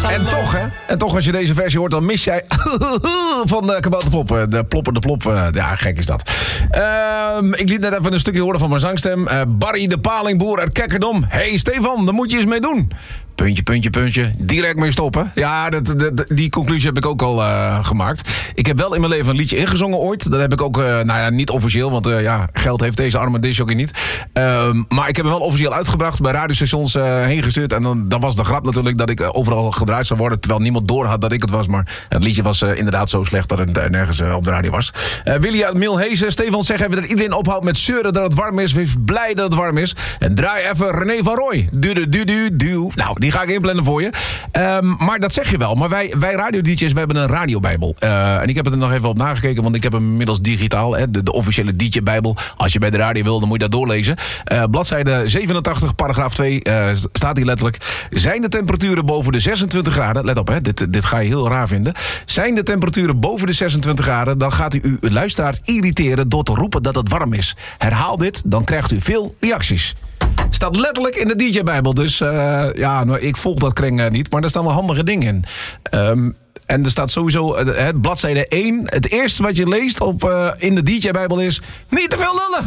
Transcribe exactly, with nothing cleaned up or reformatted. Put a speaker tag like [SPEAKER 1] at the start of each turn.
[SPEAKER 1] En toch, hè? En toch, als je deze versie hoort, dan mis jij van de Kabouterplop. De plopper, de plop. Ja, gek is dat. Uh, ik liet net even een stukje horen van mijn zangstem. Uh, Barry de Palingboer uit Kekkerdom. Hey Stefan, daar moet je eens mee doen. Puntje, puntje, puntje. Direct mee stoppen. Ja, dat, dat, die conclusie heb ik ook al uh, gemaakt. Ik heb wel in mijn leven een liedje ingezongen ooit. Dat heb ik ook, uh, nou ja, niet officieel. Want uh, ja, geld heeft deze arme disjockey niet. Uh, maar ik heb hem wel officieel uitgebracht. Bij radiostations uh, heen gestuurd. En dan, dan was de grap natuurlijk dat ik uh, overal gedraaid zou worden. Terwijl niemand door had dat ik het was. Maar het liedje was uh, inderdaad zo slecht dat het uh, nergens uh, op de radio was. Uh, Willy uit Milhezen. Stefan, zeg even dat iedereen ophoudt met zeuren dat het warm is. Wees blij dat het warm is. En draai even René van Rooij. Du du du du du. Nou, die ga ik inplannen voor je. Um, maar dat zeg je wel. Maar wij, wij radio-dj's, we hebben een radiobijbel. Uh, en ik heb het er nog even op nagekeken, want ik heb hem inmiddels digitaal. Hè, de, de officiële D J-bijbel. Als je bij de radio wil, dan moet je dat doorlezen. Uh, bladzijde zevenentachtig, paragraaf twee, uh, staat hier letterlijk. Zijn de temperaturen boven de zesentwintig graden... Let op, hè, dit, dit ga je heel raar vinden. Zijn de temperaturen boven de zesentwintig graden... dan gaat u uw luisteraar irriteren door te roepen dat het warm is. Herhaal dit, dan krijgt u veel reacties. Staat letterlijk in de D J-bijbel. Dus uh, ja, nou, ik volg dat kring uh, niet. Maar daar staan wel handige dingen in. Um, en er staat sowieso, uh, bladzijde één. Het eerste wat je leest op, uh, in de D J-bijbel is... Niet te veel lullen!